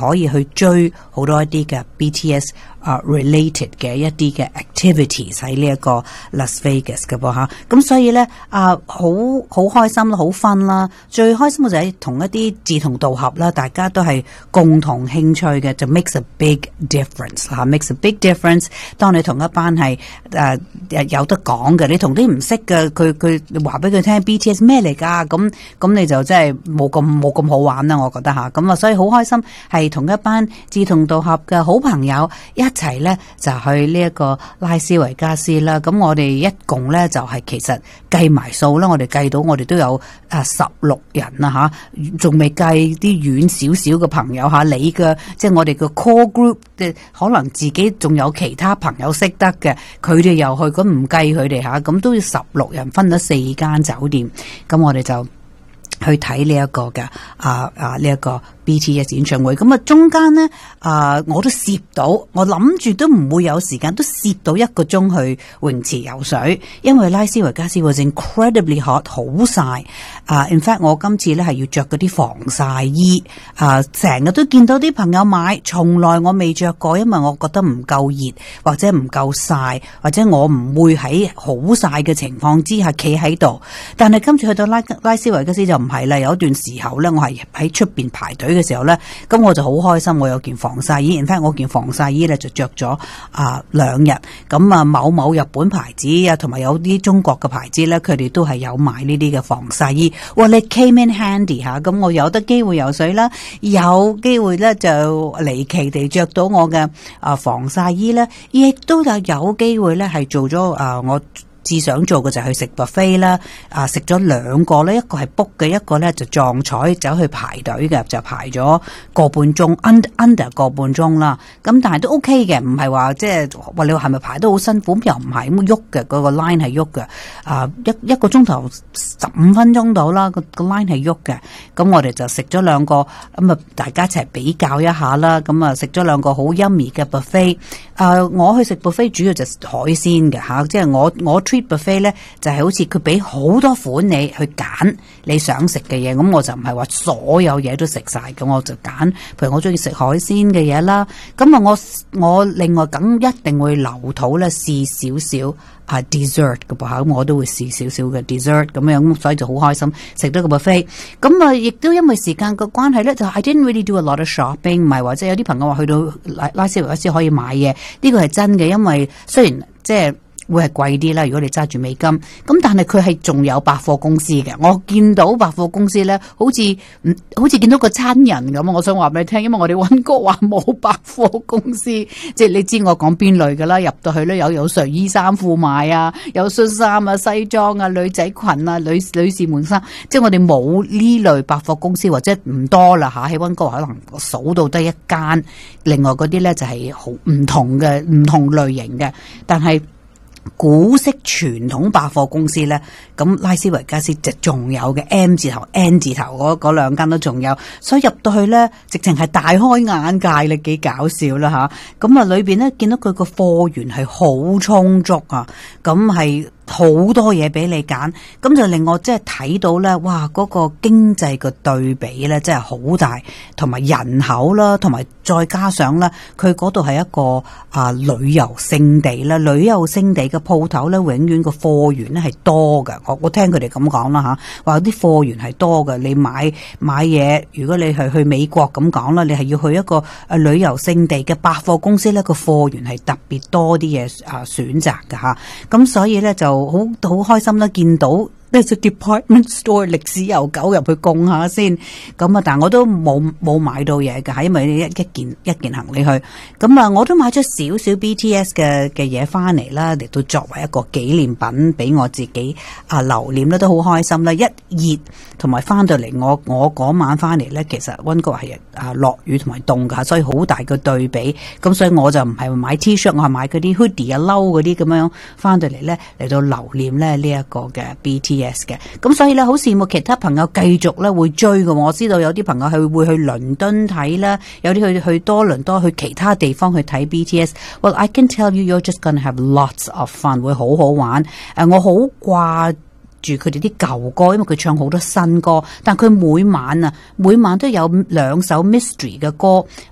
可以去追好多一啲嘅 BTS related 嘅一啲嘅 activities 喺呢一個 Las Vegas 嘅噃吓，咁所以咧好開心啦，好 fun 啦，最開心嘅就係同一啲志同道合啦，大家都係共同興趣嘅，就 makes a big difference 吓 ，makes a big difference。當你同一班係有得講嘅，你同啲唔識嘅，佢話俾佢聽 BTS 咩嚟㗎，咁你就真係冇咁好玩啦，我覺得吓，咁啊，所以好開心係同一班志同道合嘅好朋友一齊咧就去呢一個拉斯維加斯啦。咁我哋一共咧就係其實計埋數啦，我哋計到我哋都有16人啦吓，仲未計啲遠少少嘅朋友吓，你嘅即係我哋嘅 core group 嘅，可能自己仲有其他朋友識得嘅，佢哋又去，咁唔計佢哋吓，咁都要16人分咗4間酒店，咁我哋就去睇呢一個嘅呢一個 BTS 演唱會。咁啊中間咧我都攝到，我諗住都唔會有時間，都攝到1個鐘去泳池游水，因為拉斯維加斯 was incredibly hot， 好曬。in fact 我今次咧係要着嗰啲防曬衣，成日都見到啲朋友買，從來我未着過，因為我覺得唔夠熱或者唔夠曬，或者我唔會喺好曬嘅情況之下企喺度。但係今次去到拉斯維加斯就唔係啦，有一段時候咧我係喺出邊排隊嘅時候咧，咁我就好開心，我有件防曬衣。in fact 我件防曬衣咧就着咗2日。咁某日本牌子同埋有啲中國嘅牌子咧，佢哋都係有賣呢啲嘅防曬衣。哇，你 came in handy 吓，咁我有得機會游水啦，有機會咧就離奇地着到我嘅防曬衣咧，亦都有機會咧係做咗我至想做嘅就係去食 buffet 啦，食咗2個咧，一個係 book 嘅，一個咧就撞彩走去排隊嘅，就排咗個半鐘 under 個半鐘啦。咁但係都 OK 嘅，唔係話即係話你話係咪排得好辛苦，又唔係咁喐嘅，嗰個 line 係喐嘅，一個鐘頭15分鐘到啦，個 line 係喐嘅。咁我哋就食咗2個，咁大家一齊比較一下啦。咁食咗2個好 yummy 嘅 buffet。我去食 buffet 主要就海鮮嘅吓，即係我 treat buffet 咧就係好似佢俾好多款你去揀你想食嘅嘢，咁我就唔係話所有嘢都食晒，咁我就揀，譬如我中意食海鮮嘅嘢啦，咁我另外梗一定會留肚咧試少少dessert 嘅噃吓，咁我都會試少少嘅 dessert 咁樣，咁所以就好開心食到個 buffet。咁亦都因為時間嘅關係咧，就 I didn't really do a lot of shopping， 唔係話即係有啲朋友話去到拉斯維加斯可以買嘢，呢個係真嘅，因為雖然即係會係貴啲啦，如果你揸住美金，咁但係佢係仲有百貨公司嘅。我見到百貨公司咧，好似見到個親人咁。我想話俾你聽，因為我哋溫哥華冇百貨公司，即係你知我講邊類噶啦。入到去咧有睡衣衫褲賣啊，有恤衫啊、西裝啊、女仔裙啊、女士們衫，即係我哋冇呢類百貨公司，或者唔多啦吓。喺溫哥華可能數到得1間，另外嗰啲咧就係好唔同嘅唔同類型嘅，但係古式傳統百貨公司咧，咁拉斯維加斯就仲有嘅 M 字頭 N 字頭嗰2間都仲有，所以入到去咧，直情係大開眼界，你幾搞笑啦吓！咁裏邊咧見到佢個貨源係好充足啊，咁係好多嘢俾你揀，咁就令我即係睇到咧，哇！嗰個經濟嘅對比咧，真係好大，同埋人口啦，同埋再加上咧，佢嗰度係一個旅遊勝地啦，旅遊勝地嘅鋪頭咧，永遠個貨源咧係多嘅。我聽佢哋咁講啦吓，話啲貨源係多嘅。你買嘢，如果你係去美國咁講啦，你係要去一個旅遊勝地嘅百貨公司咧，個貨源係特別多啲嘢選擇嘅吓。咁所以咧就好開心啦，見到呢隻 department store 歷史悠久，入去供下先。咁但我都冇買到嘢㗎，因為一件行李去。咁我都買咗少少 BTS 嘅嘢翻嚟啦，嚟到作為一個紀念品俾我自己留念啦，都好開心啦。一熱同埋翻到嚟，我嗰晚翻嚟咧，其實溫哥華係落雨同埋凍㗎，所以好大個對比。咁所以我就唔係買 T-shirt， 我係買嗰啲 hoodie 褸嗰啲咁樣翻到嚟咧，嚟到留念咧呢一個嘅 BTS。嘅，咁所以咧好羨慕其他朋友繼續咧會追嘅。我知道有啲朋友係會去倫敦睇啦，有啲去多倫多，去其他地方去睇 BTS。Well, I can tell you, you're just gonna have lots of fun， 會好好玩。我好掛住佢哋啲舊歌，因為佢唱好多新歌，但佢每晚都有2首 mystery 嘅歌。